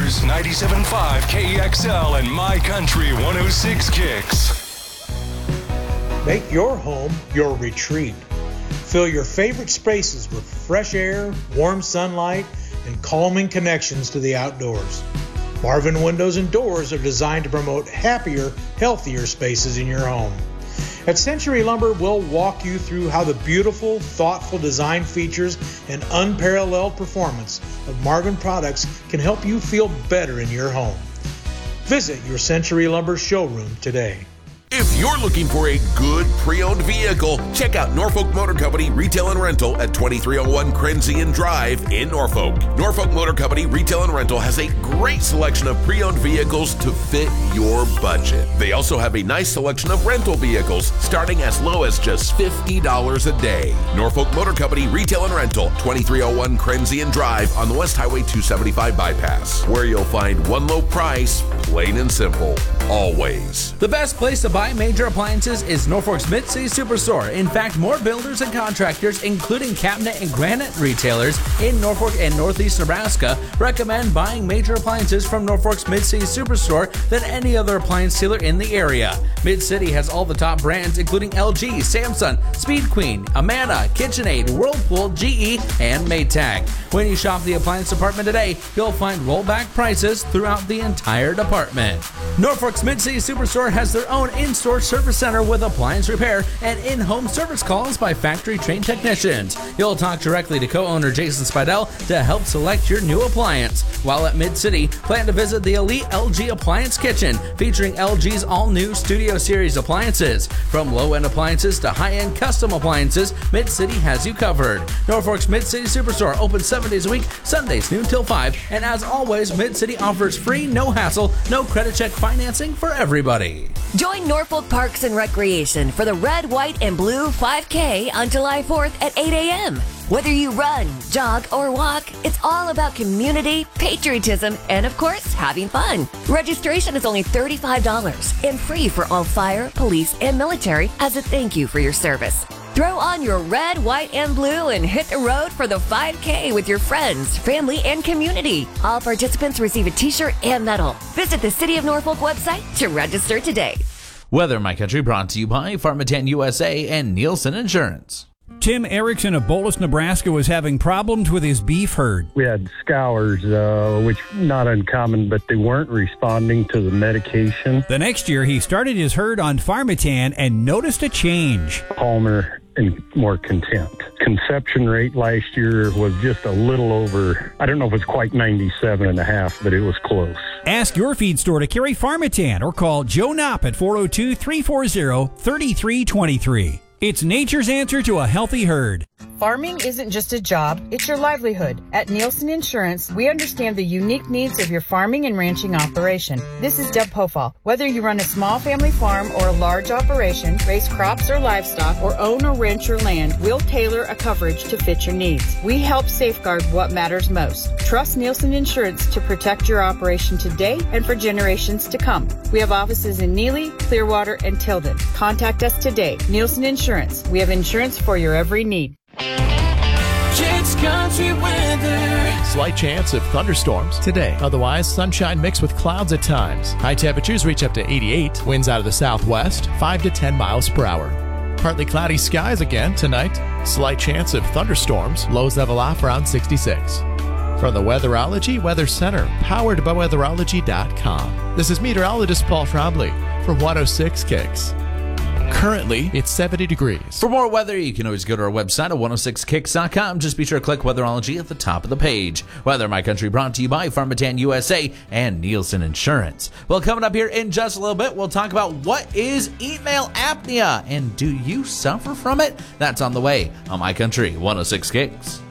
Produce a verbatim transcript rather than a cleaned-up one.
News ninety-seven point five K E X L and My Country one oh six Kicks. Make your home your retreat. Fill your favorite spaces with fresh air, warm sunlight, and calming connections to the outdoors. Marvin Windows and Doors are designed to promote happier, healthier spaces in your home. At Century Lumber, we'll walk you through how the beautiful, thoughtful design features and unparalleled performance of Marvin products can help you feel better in your home. Visit your Century Lumber showroom today. If you're looking for a good pre-owned vehicle, check out Norfolk Motor Company Retail and Rental at twenty-three oh one Crenzian Drive in Norfolk. Norfolk Motor Company Retail and Rental has a great selection of pre-owned vehicles to fit your budget. They also have a nice selection of rental vehicles starting as low as just fifty dollars a day. Norfolk Motor Company Retail and Rental, twenty-three oh one Crenzian Drive on the West Highway two seventy-five bypass, where you'll find one low price, plain and simple, always. The best place to buy major appliances is Norfolk's Mid-City Superstore. In fact, more builders and contractors, including cabinet and granite retailers in Norfolk and Northeast Nebraska, recommend buying major appliances from Norfolk's Mid-City Superstore than any other appliance dealer in the area. Mid-City has all the top brands, including L G, Samsung, Speed Queen, Amana, KitchenAid, Whirlpool, G E, and Maytag. When you shop the appliance department today, you'll find rollback prices throughout the entire department. Norfolk's Mid-City Superstore has their own in-store service center with appliance repair and in-home service calls by factory-trained technicians. You'll talk directly to co-owner Jason Spidell to help select your new appliance. While at Mid-City, plan to visit the Elite L G Appliance Kitchen, featuring L G's all-new Studio Series appliances. From low-end appliances to high-end custom appliances, Mid-City has you covered. Norfolk's Mid-City Superstore opens seven days a week, Sundays noon till five, and as always, Mid-City offers free, no-hassle, no credit check financing for everybody. Join Norfolk Parks and Recreation for the Red, White, and Blue five K on July fourth at eight a.m. Whether you run, jog, or walk, it's all about community, patriotism, and of course, having fun. Registration is only thirty-five dollars and free for all fire, police, and military as a thank you for your service. Throw on your red, white, and blue and hit the road for the five K with your friends, family, and community. All participants receive a t-shirt and medal. Visit the City of Norfolk website to register today. Weather, My Country, brought to you by Pharmatan U S A and Nielsen Insurance. Tim Erickson of Bolus, Nebraska was having problems with his beef herd. We had scours, uh, which not uncommon, but they weren't responding to the medication. The next year, he started his herd on Pharmatan and noticed a change. Calmer and more content. Conception rate last year was just a little over, I don't know if it's quite ninety-seven and a half, but it was close. Ask your feed store to carry Pharmatan or call Joe Knopp at four oh two, three four zero, three three two three. It's nature's answer to a healthy herd. Farming isn't just a job, it's your livelihood. At Nielsen Insurance, we understand the unique needs of your farming and ranching operation. This is Deb Pofall. Whether you run a small family farm or a large operation, raise crops or livestock, or own or rent your land, we'll tailor a coverage to fit your needs. We help safeguard what matters most. Trust Nielsen Insurance to protect your operation today and for generations to come. We have offices in Neely, Clearwater, and Tilden. Contact us today. Nielsen Insurance. We have insurance for your every need. Kicks Country weather. Slight chance of thunderstorms today. Otherwise, sunshine mixed with clouds at times. High temperatures reach up to eighty-eight. Winds out of the southwest, five to ten miles per hour. Partly cloudy skies again tonight. Slight chance of thunderstorms. Lows level off around sixty-six. From the Weatherology Weather Center, powered by weatherology dot com. This is meteorologist Paul Trombley for one oh six Kicks. Currently, it's seventy degrees. For more weather, you can always go to our website at one oh six kicks dot com. Just be sure to click Weatherology at the top of the page. Weather, My Country, brought to you by Pharmatan U S A and Nielsen Insurance. Well, coming up here in just a little bit, we'll talk about what is email apnea and do you suffer from it? That's on the way on My Country one oh six Kicks.